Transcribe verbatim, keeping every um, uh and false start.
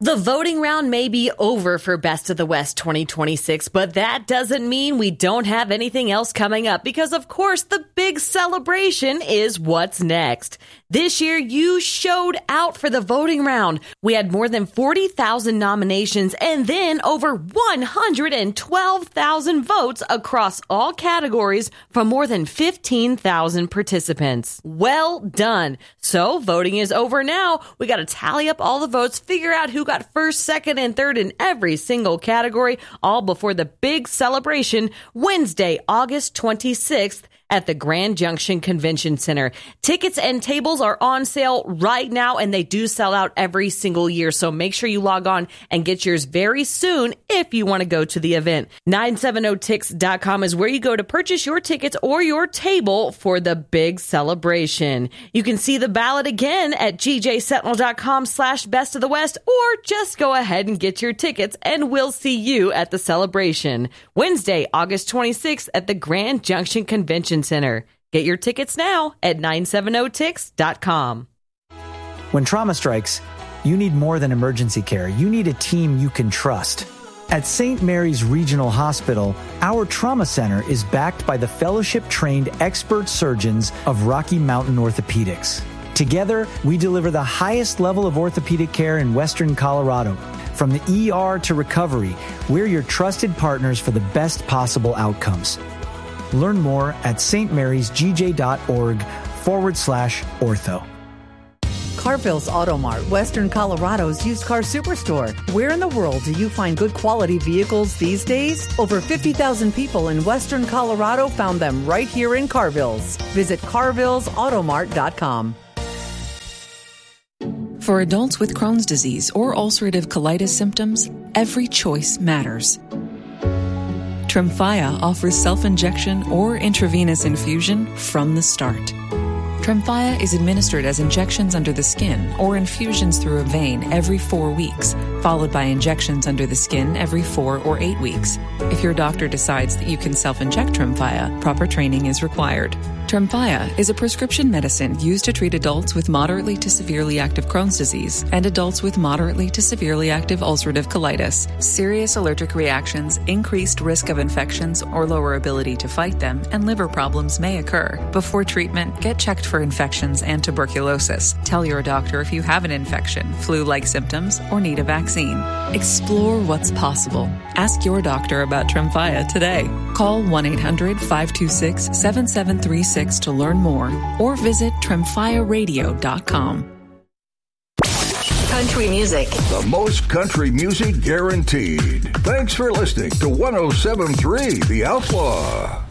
The voting round may be over for Best of the West twenty twenty-six, but that doesn't mean we don't have anything else coming up because, of course, the big celebration is what's next. This year, you showed out for the voting round. We had more than forty thousand nominations and then over one hundred twelve thousand votes across all categories from more than fifteen thousand participants. Well done. So voting is over now. We got to tally up all the votes, figure out who got first, second, and third in every single category, all before the big celebration Wednesday, August twenty-sixth at the Grand Junction Convention Center. Tickets and tables are on sale right now, and they do sell out every single year. So make sure you log on and get yours very soon if you want to go to the event. nine seventy tix dot com is where you go to purchase your tickets or your table for the big celebration. You can see the ballot again at g j sentinel dot com slash best of the west, or just go ahead and get your tickets, and we'll see you at the celebration. Wednesday, August twenty-sixth at the Grand Junction Convention Center. Get your tickets now at nine seventy tix dot com. When trauma strikes, you need more than emergency care. You need a team you can trust. At Saint Mary's Regional Hospital, our trauma center is backed by the fellowship-trained expert surgeons of Rocky Mountain Orthopedics. Together, we deliver the highest level of orthopedic care in Western Colorado. From the E R to recovery, we're your trusted partners for the best possible outcomes. Learn more at stmarysgj.org forward slash ortho. Carville's Auto Mart, Western Colorado's used car superstore. Where in the world do you find good quality vehicles these days? Over fifty thousand people in Western Colorado found them right here in Carville's. Visit carvilles auto mart dot com. For adults with Crohn's disease or ulcerative colitis symptoms, every choice matters. Tremfya offers self-injection or intravenous infusion from the start. Tremfya is administered as injections under the skin or infusions through a vein every four weeks, followed by injections under the skin every four or eight weeks. If your doctor decides that you can self-inject Tremfya, proper training is required. Tremfya is a prescription medicine used to treat adults with moderately to severely active Crohn's disease and adults with moderately to severely active ulcerative colitis. Serious allergic reactions, increased risk of infections or lower ability to fight them, and liver problems may occur. Before treatment, get checked for infections and tuberculosis. Tell your doctor if you have an infection, flu-like symptoms, or need a vaccine. Explore what's possible. Ask your doctor about Tremfya today. Call one eight hundred five two six seven seven three six to learn more, or visit tremfya radio dot com. Country music. The most country music guaranteed. Thanks for listening to one oh seven point three The Outlaw.